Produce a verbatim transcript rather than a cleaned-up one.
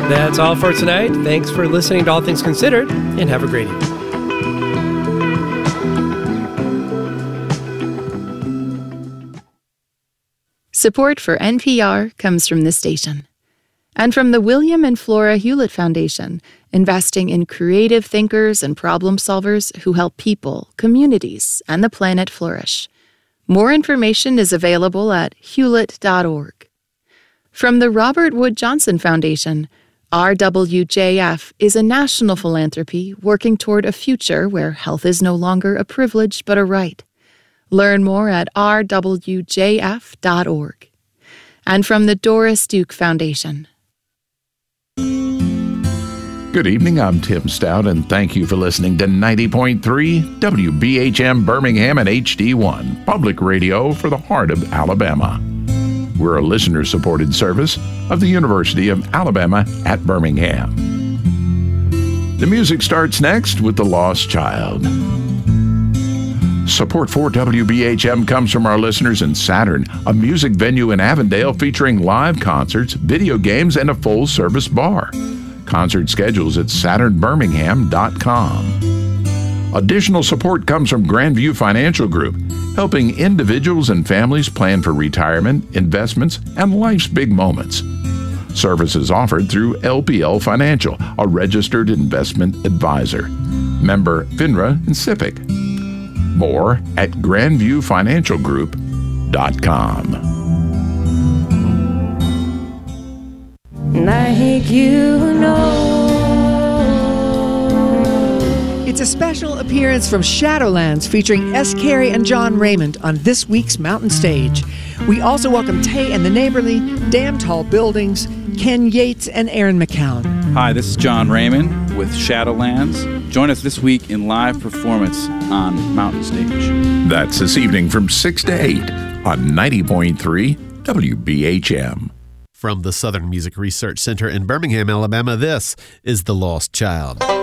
That's all for tonight. Thanks for listening to All Things Considered, and have a great evening. Support for N P R comes from this station and from the William and Flora Hewlett Foundation, investing in creative thinkers and problem solvers who help people, communities, and the planet flourish. More information is available at hewlett dot org. From the Robert Wood Johnson Foundation, R W J F is a national philanthropy working toward a future where health is no longer a privilege but a right. Learn more at r w j f dot org. And from the Doris Duke Foundation. Good evening, I'm Tim Stout, and thank you for listening to ninety point three W B H M Birmingham and H D one, public radio for the heart of Alabama. We're a listener-supported service of the University of Alabama at Birmingham. The music starts next with The Lost Child. Support for W B H M comes from our listeners in Saturn, a music venue in Avondale featuring live concerts, video games, and a full-service bar. Concert schedules at saturn birmingham dot com. Additional support comes from Grandview Financial Group, helping individuals and families plan for retirement, investments, and life's big moments. Services offered through L P L Financial, a registered investment advisor. Member FINRA and SIPC. More at grandview financial group dot com. Like you know. It's a special appearance from Shadowlands featuring S. Carey and John Raymond on this week's Mountain Stage. We also welcome Tay and the Neighborly, Damn Tall Buildings, Ken Yates, and Aaron McCown. Hi, this is John Raymond with Shadowlands. Join us this week in live performance on Mountain Stage. That's this evening from six to eight on ninety point three W B H M. From the Southern Music Research Center in Birmingham, Alabama, this is The Lost Child.